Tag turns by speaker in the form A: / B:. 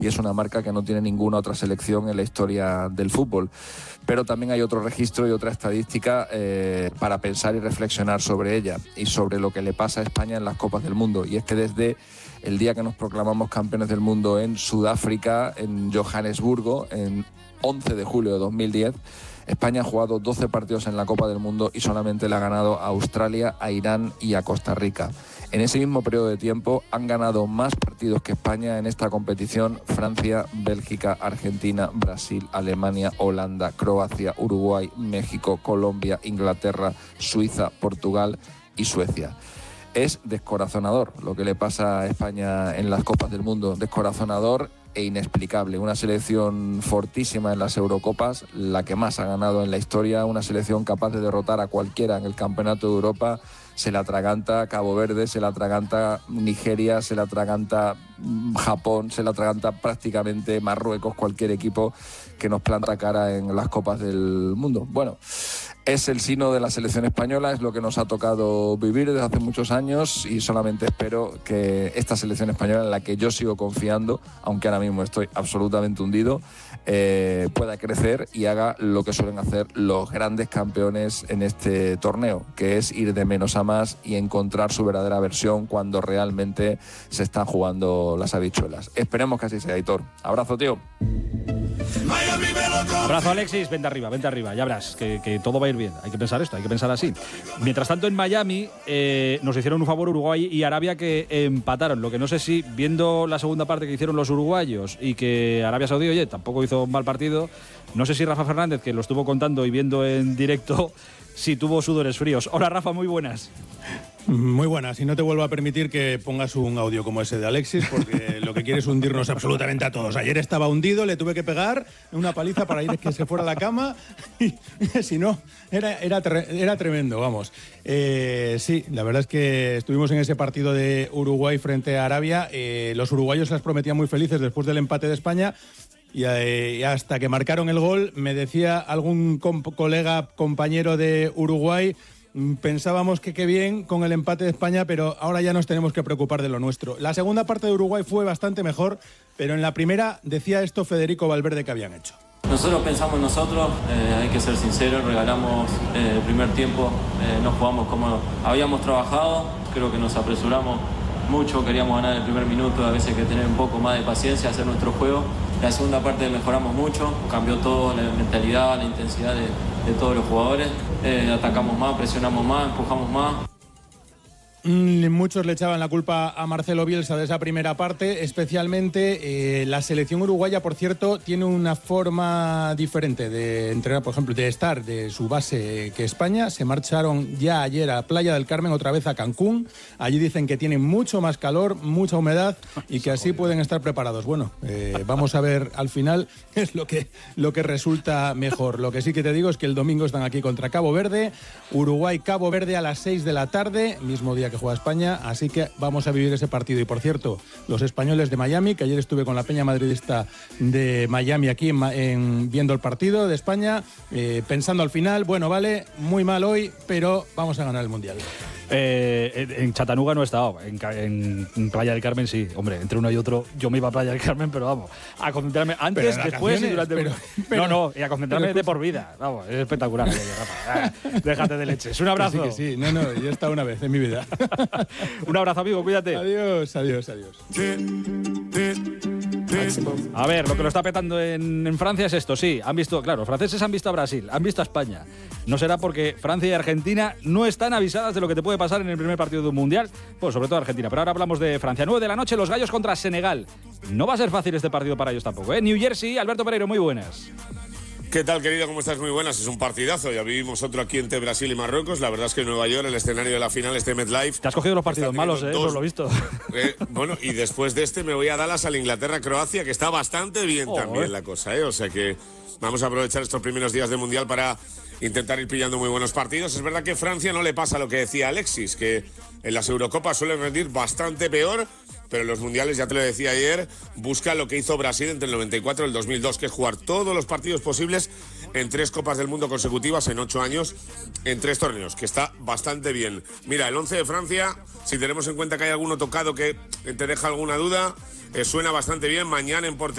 A: y es una marca que no tiene ninguna otra selección en la historia del fútbol. Pero también hay otro registro y otra estadística para pensar y reflexionar sobre ella y sobre lo que le pasa a España en las Copas del Mundo, y es que desde el día que nos proclamamos campeones del mundo en Sudáfrica, en Johannesburgo, en 11 de julio de 2010, España ha jugado 12 partidos en la Copa del Mundo y solamente le ha ganado a Australia, a Irán y a Costa Rica. En ese mismo periodo de tiempo han ganado más partidos que España en esta competición Francia, Bélgica, Argentina, Brasil, Alemania, Holanda, Croacia, Uruguay, México, Colombia, Inglaterra, Suiza, Portugal y Suecia. Es descorazonador lo que le pasa a España en las Copas del Mundo, descorazonador e inexplicable. Una selección fortísima en las Eurocopas, la que más ha ganado en la historia, una selección capaz de derrotar a cualquiera en el Campeonato de Europa. Se la atraganta Cabo Verde, se la atraganta Nigeria, se la atraganta Japón, se la atraganta prácticamente Marruecos, cualquier equipo que nos planta cara en las Copas del Mundo. Bueno, es el sino de la selección española, es lo que nos ha tocado vivir desde hace muchos años, y solamente espero que esta selección española, en la que yo sigo confiando, aunque ahora mismo estoy absolutamente hundido, pueda crecer y haga lo que suelen hacer los grandes campeones en este torneo, que es ir de menos a más y encontrar su verdadera versión cuando realmente se están jugando las habichuelas. Esperemos que así sea, Aitor. Abrazo, tío.
B: Abrazo, Alexis. Vente arriba, ya verás que todo va a ir bien. Hay que pensar esto, hay que pensar así. Mientras tanto, en Miami nos hicieron un favor Uruguay y Arabia, que empataron. Lo que no sé si, viendo la segunda parte que hicieron los uruguayos y que Arabia Saudí, oye, tampoco hizo un mal partido, no sé si Rafa Fernández, que lo estuvo contando y viendo en directo, si tuvo sudores fríos. Hola, Rafa, muy buenas.
C: Muy buenas, y no te vuelvo a permitir que pongas un audio como ese de Alexis, porque lo que quiere es hundirnos absolutamente a todos. Ayer estaba hundido, le tuve que pegar una paliza para ir que se fuera a la cama, y si no, era tremendo, vamos. Sí, la verdad es que estuvimos en ese partido de Uruguay frente a Arabia. Los uruguayos las prometían muy felices después del empate de España. Y hasta que marcaron el gol, me decía algún compañero de Uruguay, pensábamos que qué bien con el empate de España, pero ahora ya nos tenemos que preocupar de lo nuestro. La segunda parte de Uruguay fue bastante mejor, pero en la primera decía esto Federico Valverde que habían hecho.
D: Nosotros pensamos en nosotros, hay que ser sinceros, regalamos el primer tiempo, no jugamos como habíamos trabajado, creo que nos apresuramos mucho, queríamos ganar el primer minuto, a veces hay que tener un poco más de paciencia, hacer nuestro juego. La segunda parte mejoramos mucho, cambió todo, la mentalidad, la intensidad de todos los jugadores, atacamos más, presionamos más, empujamos más.
C: Muchos le echaban la culpa a Marcelo Bielsa de esa primera parte, especialmente la selección uruguaya, por cierto, tiene una forma diferente de entrenar, por ejemplo, de estar de su base que España. Se marcharon ya ayer a Playa del Carmen, otra vez a Cancún. Allí dicen que tienen mucho más calor, mucha humedad y que así pueden estar preparados. Bueno, vamos a ver al final es lo que resulta mejor. Lo que sí que te digo es que el domingo están aquí contra Cabo Verde, Uruguay-Cabo Verde a las 6 de la tarde, mismo día que juega España, así que vamos a vivir ese partido. Y por cierto, los españoles de Miami, que ayer estuve con la peña madridista de Miami aquí viendo el partido de España, pensando al final, bueno, vale, muy mal hoy, pero vamos a ganar el Mundial.
B: En Chattanooga no he estado, en Playa del Carmen sí. Hombre, entre uno y otro yo me iba a Playa del Carmen, pero vamos, a concentrarme antes, después y durante... y a concentrarme de por vida. Vamos, es espectacular, Rafa. Déjate de leches. Un abrazo.
C: Sí, no, yo he estado una vez en mi vida.
B: Un abrazo, amigo, cuídate.
C: Adiós.
B: A ver, lo que lo está petando en Francia es esto, sí. Han visto, claro, los franceses han visto a Brasil, han visto a España. No será porque Francia y Argentina no están avisadas de lo que te puede pasar en el primer partido de un mundial. Pues sobre todo Argentina. Pero ahora hablamos de Francia. 9 de la noche, los gallos contra Senegal. No va a ser fácil este partido para ellos tampoco, ¿eh? New Jersey, Alberto Pereiro, muy buenas.
E: ¿Qué tal, querido? ¿Cómo estás? Muy buenas. Es un partidazo. Ya vivimos otro aquí entre Brasil y Marruecos. La verdad es que Nueva York, el escenario de la final, MetLife.
B: Te has cogido los partidos malos, por lo visto.
E: Bueno, y después de este me voy a Dallas, al Inglaterra-Croacia, que está bastante bien también la cosa, ¿eh? O sea que vamos a aprovechar estos primeros días de Mundial para intentar ir pillando muy buenos partidos. Es verdad que Francia no le pasa lo que decía Alexis, que en las Eurocopas suele rendir bastante peor, pero en los mundiales, ya te lo decía ayer, busca lo que hizo Brasil entre el 94 y el 2002, que es jugar todos los partidos posibles en 3 Copas del Mundo consecutivas en 8 años, en 3 torneos, que está bastante bien. Mira, el 11 de Francia, si tenemos en cuenta que hay alguno tocado que te deja alguna duda, suena bastante bien. Mañana en portería